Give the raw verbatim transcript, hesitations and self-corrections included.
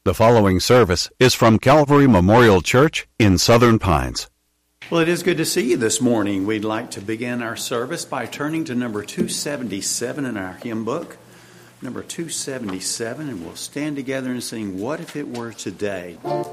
The following service is from Calvary Memorial Church in Southern Pines. Well, it is good to see you this morning. We'd like to begin our service by turning to number two seventy-seven in our hymn book. Number two seventy-seven, and we'll stand together and sing, "What If It Were Today?"